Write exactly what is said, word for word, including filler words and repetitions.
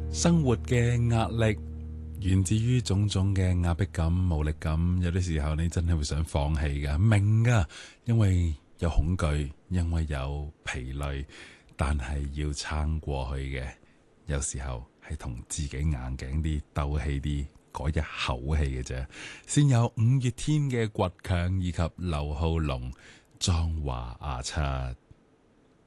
生活嘅壓力源自於種種嘅壓迫感、無力感，有啲時候你真係會想放棄噶，明噶，因為有恐懼，因為有疲累，但係要撐過去嘅，有時候係同自己硬頸啲、鬥氣啲，嗰一口氣嘅啫。先有五月天嘅倔強，以及劉浩龍、莊華阿七。